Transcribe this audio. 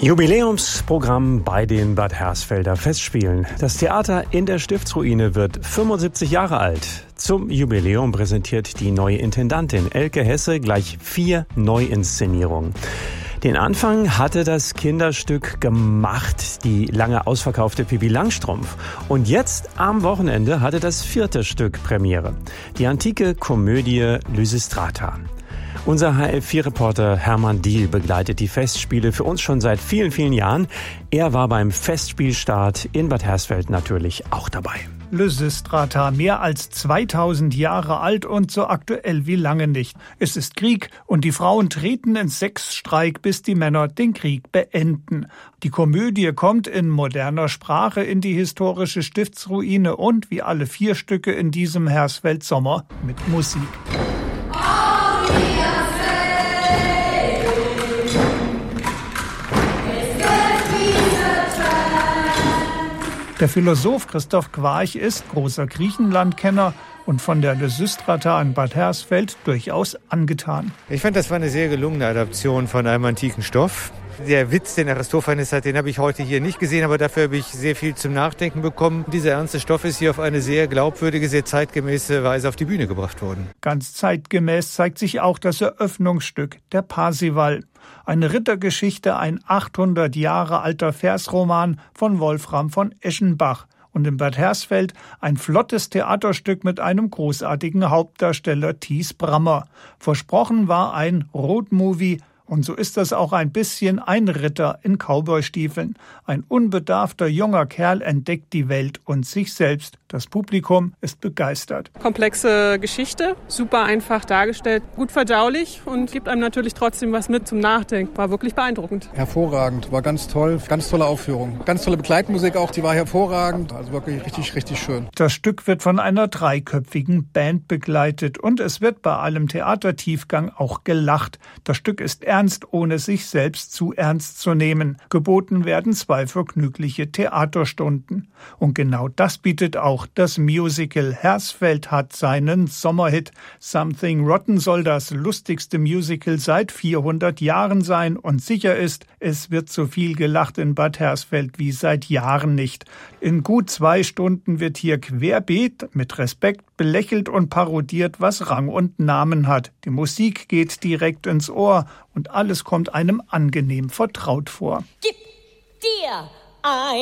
Jubiläumsprogramm bei den Bad Hersfelder Festspielen. Das Theater in der Stiftsruine wird 75 Jahre alt. Zum Jubiläum präsentiert die neue Intendantin Elke Hesse gleich 4 Neuinszenierungen. Den Anfang hatte das Kinderstück gemacht, die lange ausverkaufte Pippi Langstrumpf. Und jetzt am Wochenende hatte das 4. Stück Premiere. Die antike Komödie Lysistrata. Unser HL4-Reporter Hermann Diehl begleitet die Festspiele für uns schon seit vielen, vielen Jahren. Er war beim Festspielstart in Bad Hersfeld natürlich auch dabei. Lysistrata, mehr als 2000 Jahre alt und so aktuell wie lange nicht. Es ist Krieg und die Frauen treten in Sexstreik, bis die Männer den Krieg beenden. Die Komödie kommt in moderner Sprache in die historische Stiftsruine und wie alle 4 Stücke in diesem Hersfeld Sommer mit Musik. Der Philosoph Christoph Quarch ist großer Griechenlandkenner und von der Lysistrata in Bad Hersfeld durchaus angetan. Ich fand, das war eine sehr gelungene Adaption von einem antiken Stoff. Der Witz, den Aristophanes hat, den habe ich heute hier nicht gesehen, aber dafür habe ich sehr viel zum Nachdenken bekommen. Dieser ernste Stoff ist hier auf eine sehr glaubwürdige, sehr zeitgemäße Weise auf die Bühne gebracht worden. Ganz zeitgemäß zeigt sich auch das Eröffnungsstück, der Parsival. Eine Rittergeschichte, ein 800 Jahre alter Versroman von Wolfram von Eschenbach. Und in Bad Hersfeld ein flottes Theaterstück mit einem großartigen Hauptdarsteller Thies Brammer. Versprochen war ein Roadmovie. Und so ist das auch ein bisschen ein Ritter in Cowboystiefeln. Ein unbedarfter junger Kerl entdeckt die Welt und sich selbst. Das Publikum ist begeistert. Komplexe Geschichte, super einfach dargestellt, gut verdaulich und gibt einem natürlich trotzdem was mit zum Nachdenken. War wirklich beeindruckend. Hervorragend, war ganz toll, ganz tolle Aufführung. Ganz tolle Begleitmusik auch, die war hervorragend. Also wirklich richtig, richtig schön. Das Stück wird von einer 3-köpfigen Band begleitet und es wird bei allem Theatertiefgang auch gelacht. Das Stück ist ernst, ohne sich selbst zu ernst zu nehmen. Geboten werden 2 vergnügliche Theaterstunden. Und genau das bietet auch das Musical. Hersfeld hat seinen Sommerhit. Something Rotten soll das lustigste Musical seit 400 Jahren sein. Und sicher ist, es wird so viel gelacht in Bad Hersfeld wie seit Jahren nicht. In gut 2 Stunden wird hier querbeet mit Respekt belächelt und parodiert, was Rang und Namen hat. Die Musik geht direkt ins Ohr und alles kommt einem angenehm vertraut vor. Gib dir ein